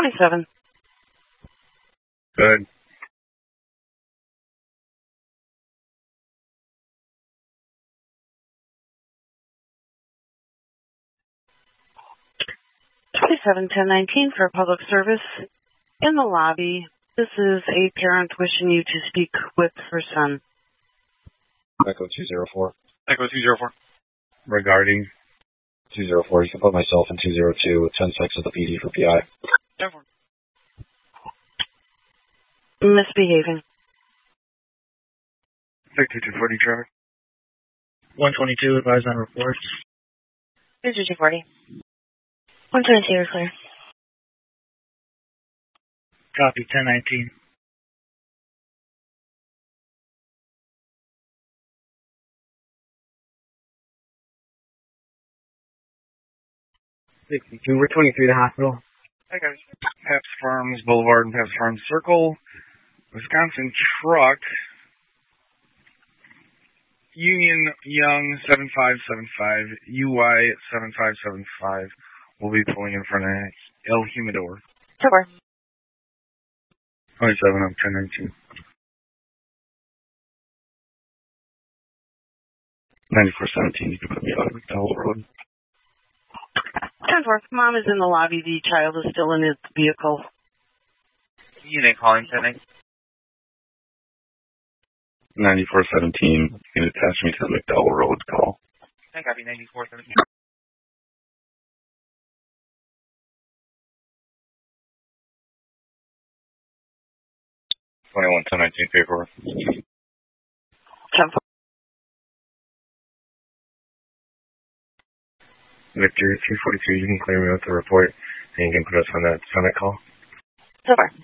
27. Good. 271019 for public service in the lobby. This is a parent wishing you to speak with her son. Echo 204. Echo 204. Regarding 204, you can put myself in 202 with 10 seconds of the PD for PI. 10-4. Misbehaving. Victor 240 traffic. 122, advised on reports. Victor 240. 122, you're clear. Copy, 1019. We're 23 to hospital. Hi guys. Pabst Farms Boulevard and Pabst Farms Circle. Wisconsin truck. Union Young 7575, UY 7575 will be pulling in front of El Humidor. 10-4. 27 of 1019. 9417, you can put me on McDowell Road. 10-4. Mom is in the lobby. The child is still in his vehicle. Unit calling 10. 9417, you can attach me to the McDowell Road call. I copy 9417. 211019 paperwork. 10-4. Victor 242, you can clear me with the report and you can put us on that Senate call. 10-4.